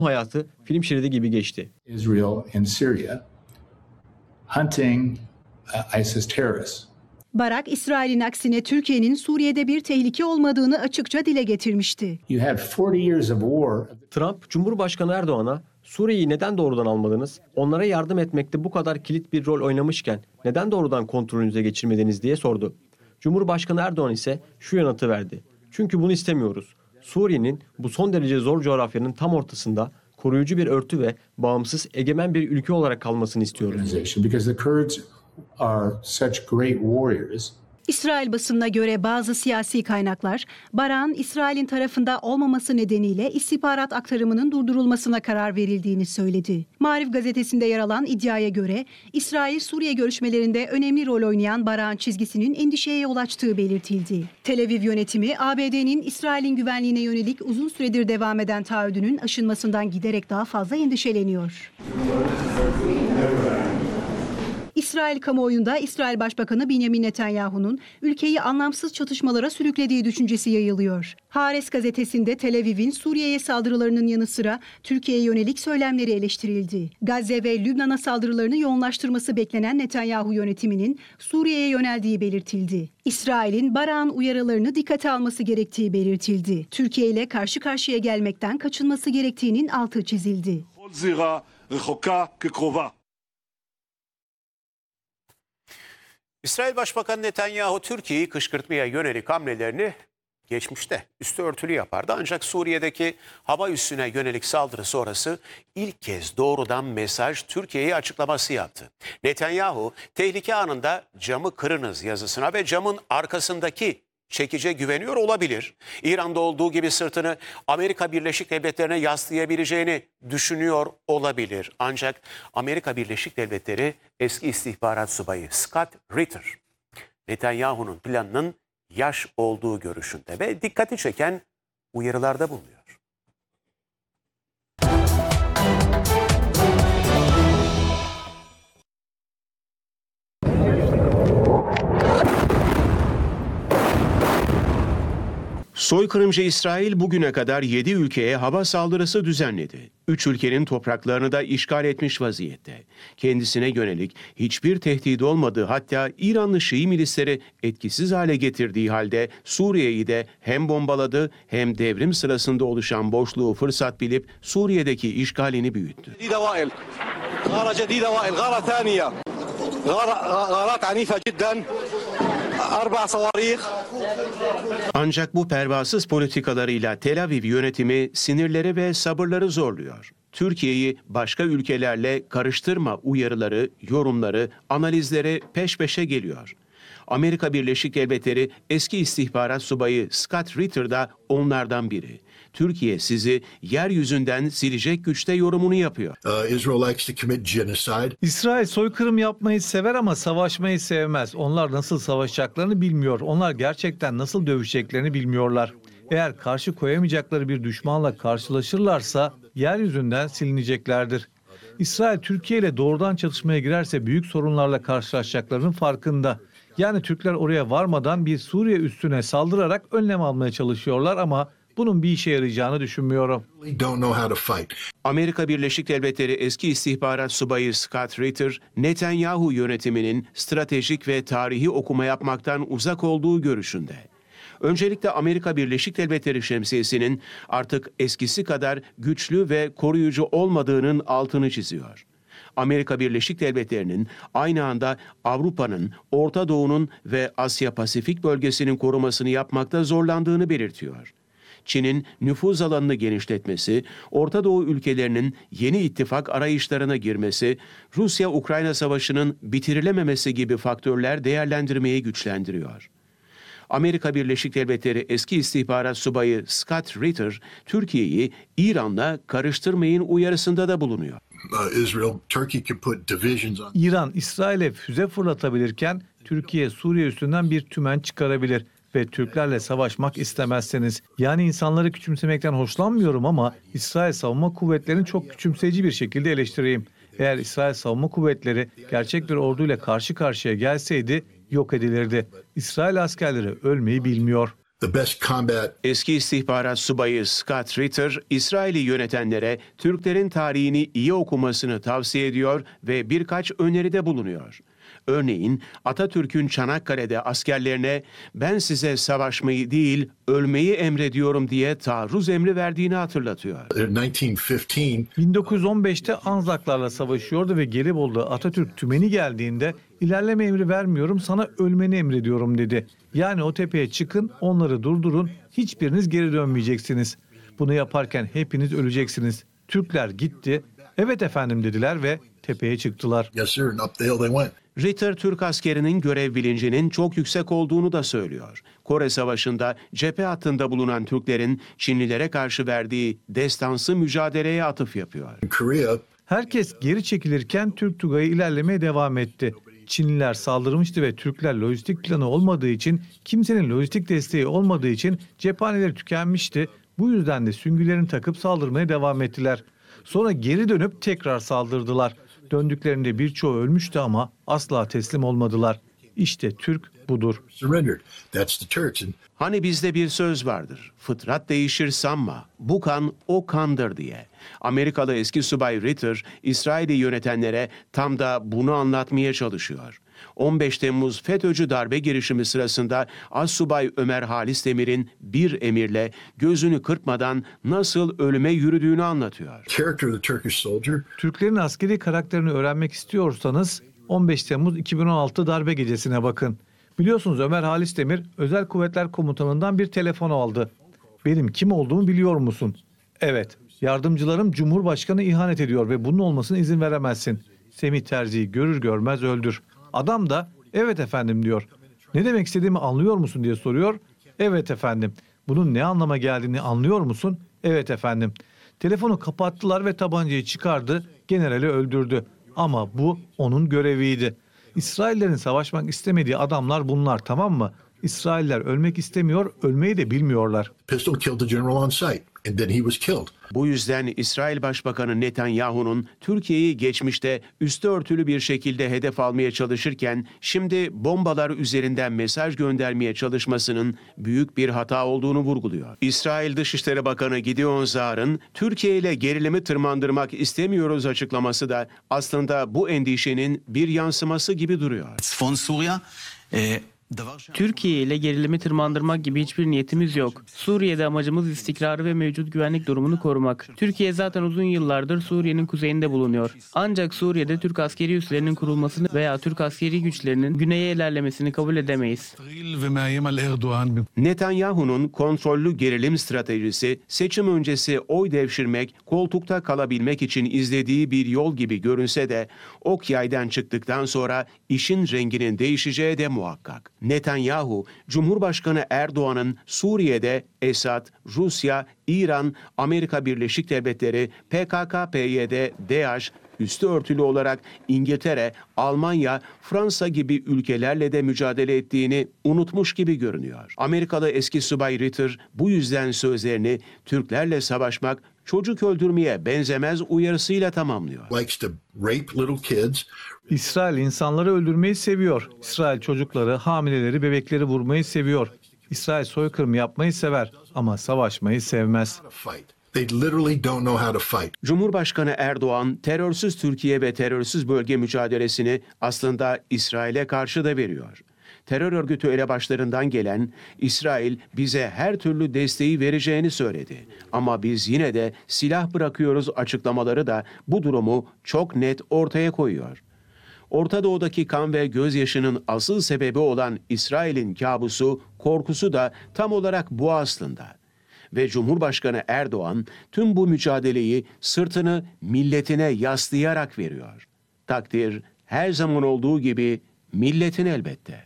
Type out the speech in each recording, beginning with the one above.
Hayatı film şeridi gibi geçti. Israel and Syria hunting ISIS terrorists. Barak, İsrail'in aksine Türkiye'nin Suriye'de bir tehlike olmadığını açıkça dile getirmişti. Trump, Cumhurbaşkanı Erdoğan'a Suriye'yi neden doğrudan almadınız? Onlara yardım etmekte bu kadar kilit bir rol oynamışken neden doğrudan kontrolünüze geçirmediniz diye sordu. Cumhurbaşkanı Erdoğan ise şu yanıtı verdi. Çünkü bunu istemiyoruz. Suriye'nin bu son derece zor coğrafyanın tam ortasında koruyucu bir örtü ve bağımsız egemen bir ülke olarak kalmasını istiyoruz. İsrail basınına göre bazı siyasi kaynaklar, Barak'ın İsrail'in tarafında olmaması nedeniyle istihbarat aktarımının durdurulmasına karar verildiğini söyledi. Maarif gazetesinde yer alan iddiaya göre, İsrail-Suriye görüşmelerinde önemli rol oynayan Barak'ın çizgisinin endişeye yol açtığı belirtildi. Tel Aviv yönetimi, ABD'nin İsrail'in güvenliğine yönelik uzun süredir devam eden taahhüdünün aşılmasından giderek daha fazla endişeleniyor. İsrail kamuoyunda İsrail Başbakanı Benjamin Netanyahu'nun ülkeyi anlamsız çatışmalara sürüklediği düşüncesi yayılıyor. Haaretz gazetesinde Tel Aviv'in Suriye'ye saldırılarının yanı sıra Türkiye'ye yönelik söylemleri eleştirildi. Gazze ve Lübnan'a saldırılarını yoğunlaştırması beklenen Netanyahu yönetiminin Suriye'ye yöneldiği belirtildi. İsrail'in Barak'ın uyarılarını dikkate alması gerektiği belirtildi. Türkiye ile karşı karşıya gelmekten kaçınması gerektiğinin altı çizildi. İsrail Başbakanı Netanyahu Türkiye'yi kışkırtmaya yönelik hamlelerini geçmişte üstü örtülü yapardı. Ancak Suriye'deki hava üssüne yönelik saldırı sonrası ilk kez doğrudan mesaj Türkiye'ye açıklaması yaptı. Netanyahu tehlike anında camı kırınız yazısına ve camın arkasındaki çekice güveniyor olabilir. İran'da olduğu gibi sırtını Amerika Birleşik Devletleri'ne yaslayabileceğini düşünüyor olabilir. Ancak Amerika Birleşik Devletleri eski istihbarat subayı Scott Ritter, Netanyahu'nun planının yaş olduğu görüşünde ve dikkati çeken uyarılarda bulunuyor. Soykırımcı İsrail bugüne kadar 7 ülkeye hava saldırısı düzenledi. 3 ülkenin topraklarını da işgal etmiş vaziyette. Kendisine yönelik hiçbir tehdit olmadığı, hatta İranlı Şii milisleri etkisiz hale getirdiği halde Suriye'yi de hem bombaladı hem devrim sırasında oluşan boşluğu fırsat bilip Suriye'deki işgalini büyüttü. Ancak bu pervasız politikalarıyla Tel Aviv yönetimi sinirleri ve sabırları zorluyor. Türkiye'yi başka ülkelerle karıştırma uyarıları, yorumları, analizleri peş peşe geliyor. Amerika Birleşik Devletleri eski istihbarat subayı Scott Ritter da onlardan biri. Türkiye sizi yeryüzünden silecek güçte yorumunu yapıyor. İsrail soykırım yapmayı sever ama savaşmayı sevmez. Onlar nasıl savaşacaklarını bilmiyor. Onlar gerçekten nasıl dövüşeceklerini bilmiyorlar. Eğer karşı koyamayacakları bir düşmanla karşılaşırlarsa yeryüzünden silineceklerdir. İsrail Türkiye ile doğrudan çatışmaya girerse büyük sorunlarla karşılaşacaklarının farkında. Yani Türkler oraya varmadan bir Suriye üssüne saldırarak önlem almaya çalışıyorlar ama bunun bir işe yarayacağını düşünmüyorum. Amerika Birleşik Devletleri eski istihbarat subayı Scott Ritter, Netanyahu yönetiminin stratejik ve tarihi okuma yapmaktan uzak olduğu görüşünde. Öncelikle Amerika Birleşik Devletleri şemsiyesinin artık eskisi kadar güçlü ve koruyucu olmadığının altını çiziyor. Amerika Birleşik Devletleri'nin aynı anda Avrupa'nın, Orta Doğu'nun ve Asya Pasifik bölgesinin korumasını yapmakta zorlandığını belirtiyor. Çin'in nüfuz alanını genişletmesi, Orta Doğu ülkelerinin yeni ittifak arayışlarına girmesi, Rusya-Ukrayna savaşının bitirilememesi gibi faktörler değerlendirmeyi güçlendiriyor. Amerika Birleşik Devletleri eski istihbarat subayı Scott Ritter, Türkiye'yi İran'la karıştırmayın uyarısında da bulunuyor. İran, İsrail'e füze fırlatabilirken Türkiye, Suriye üstünden bir tümen çıkarabilir ve Türklerle savaşmak istemezseniz. Yani insanları küçümsemekten hoşlanmıyorum ama İsrail Savunma Kuvvetleri'ni çok küçümseyici bir şekilde eleştireyim. Eğer İsrail Savunma Kuvvetleri gerçek bir orduyla karşı karşıya gelseydi yok edilirdi. İsrail askerleri ölmeyi bilmiyor. the best combat. Eski istihbarat subayı Scott Ritter, İsrail'i yönetenlere Türklerin tarihini iyi okumasını tavsiye ediyor ve birkaç öneride bulunuyor. Örneğin Atatürk'ün Çanakkale'de askerlerine "Ben size savaşmayı değil, ölmeyi emrediyorum" diye taarruz emri verdiğini hatırlatıyor. In 1915, 1915'te Anzaklarla savaşıyordu ve Gelibolu'da Atatürk tümeni geldiğinde "İlerleme emri vermiyorum, sana ölmeni emrediyorum" dedi. Yani o tepeye çıkın, onları durdurun, hiçbiriniz geri dönmeyeceksiniz. Bunu yaparken hepiniz öleceksiniz. Türkler gitti, "Evet efendim" dediler ve tepeye çıktılar. yes sir, and up the hill they went. Ritter, Türk askerinin görev bilincinin çok yüksek olduğunu da söylüyor. Kore Savaşı'nda cephe hattında bulunan Türklerin Çinlilere karşı verdiği destansı mücadeleye atıf yapıyor. In Korea, Herkes geri çekilirken Türk Tugayı ilerlemeye devam etti. Çinliler saldırmıştı ve Türkler lojistik planı olmadığı için, kimsenin lojistik desteği olmadığı için cephaneleri tükenmişti. Bu yüzden de süngülerini takıp saldırmaya devam ettiler. Sonra geri dönüp tekrar saldırdılar. Döndüklerinde birçoğu ölmüştü ama asla teslim olmadılar. İşte Türk budur. surrendered. That's the Turks. And Hani bizde bir söz vardır, fıtrat değişir sanma, bu kan o kandır diye. Amerikalı eski subay Ritter, İsrail'i yönetenlere tam da bunu anlatmaya çalışıyor. 15 Temmuz FETÖ'cü darbe girişimi sırasında Assubay Ömer Halis Demir'in bir emirle gözünü kırpmadan nasıl ölüme yürüdüğünü anlatıyor. character of the Turkish soldier. Türklerin askeri karakterini öğrenmek istiyorsanız 15 Temmuz 2016 darbe gecesine bakın. Biliyorsunuz Ömer Halis Demir Özel Kuvvetler Komutanı'ndan bir telefon aldı. "Benim kim olduğumu biliyor musun?" "Evet, yardımcılarım Cumhurbaşkanı ihanet ediyor ve bunun olmasına izin veremezsin. Semih Terzi'yi görür görmez öldür." Adam da "Evet efendim" diyor. "Ne demek istediğimi anlıyor musun?" diye soruyor. "Evet efendim." "Bunun ne anlama geldiğini anlıyor musun?" "Evet efendim." Telefonu kapattılar ve tabancayı çıkardı, generali öldürdü. Ama bu onun göreviydi. İsraillerin savaşmak istemediği adamlar bunlar, tamam mı? İsrailler ölmek istemiyor, ölmeyi de bilmiyorlar. Pistol killed the general on sight, and then he was killed. Bu yüzden İsrail Başbakanı Netanyahu'nun Türkiye'yi geçmişte üstü örtülü bir şekilde hedef almaya çalışırken şimdi bombalar üzerinden mesaj göndermeye çalışmasının büyük bir hata olduğunu vurguluyor. İsrail Dışişleri Bakanı Gideon Saar'ın Türkiye ile gerilimi tırmandırmak istemiyoruz açıklaması da aslında bu endişenin bir yansıması gibi duruyor. צפון סוריה. Türkiye ile gerilimi tırmandırmak gibi hiçbir niyetimiz yok. Suriye'de amacımız istikrarı ve mevcut güvenlik durumunu korumak. Türkiye zaten uzun yıllardır Suriye'nin kuzeyinde bulunuyor. Ancak Suriye'de Türk askeri üslerinin kurulmasını veya Türk askeri güçlerinin güneye ilerlemesini kabul edemeyiz. Netanyahu'nun kontrollü gerilim stratejisi seçim öncesi oy devşirmek, koltukta kalabilmek için izlediği bir yol gibi görünse de ok yaydan çıktıktan sonra işin renginin değişeceği de muhakkak. Netanyahu, Cumhurbaşkanı Erdoğan'ın Suriye'de Esad, Rusya, İran, Amerika Birleşik Devletleri, PKK, PYD, DAEŞ, üstü örtülü olarak İngiltere, Almanya, Fransa gibi ülkelerle de mücadele ettiğini unutmuş gibi görünüyor. Amerikalı eski subay Ritter bu yüzden sözlerini Türklerle savaşmak çocuk öldürmeye benzemez uyarısıyla tamamlıyor. Likes to rape little kids. İsrail insanları öldürmeyi seviyor. İsrail çocukları, hamileleri, bebekleri vurmayı seviyor. İsrail soykırım yapmayı sever ama savaşmayı sevmez. Fight. They literally don't know how to fight. Cumhurbaşkanı Erdoğan, terörsüz Türkiye ve terörsüz bölge mücadelesini aslında İsrail'e karşı da veriyor. Terör örgütü elebaşlarından gelen İsrail bize her türlü desteği vereceğini söyledi. Ama biz yine de silah bırakıyoruz açıklamaları da bu durumu çok net ortaya koyuyor. Orta Doğu'daki kan ve gözyaşının asıl sebebi olan İsrail'in kabusu, korkusu da tam olarak bu aslında. Ve Cumhurbaşkanı Erdoğan tüm bu mücadeleyi sırtını milletine yaslayarak veriyor. Takdir her zaman olduğu gibi milletin elbette.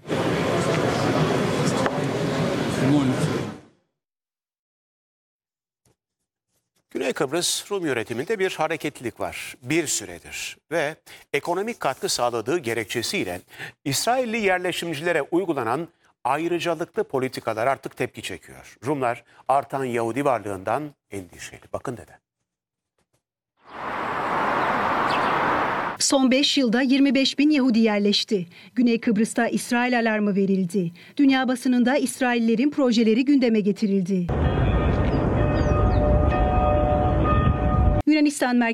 Güney Kıbrıs Rum yönetiminde bir hareketlilik var bir süredir ve ekonomik katkı sağladığı gerekçesiyle İsrailli yerleşimcilere uygulanan ayrıcalıklı politikalar artık tepki çekiyor. Rumlar artan Yahudi varlığından endişeli. Bakın neden. Son 5 yılda 25 bin Yahudi yerleşti. Güney Kıbrıs'ta İsrail alarmı verildi. Dünya basınında İsraillerin projeleri gündeme getirildi. Yunanistan merkezi